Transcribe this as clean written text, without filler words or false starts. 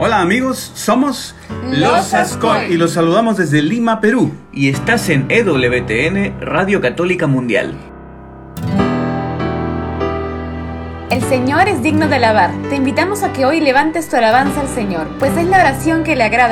Hola amigos, somos Los Ascoy y los saludamos desde Lima, Perú. Y estás en EWTN, Radio Católica Mundial. El Señor es digno de alabar. Te invitamos a que hoy levantes tu alabanza al Señor, pues es la oración que le agrada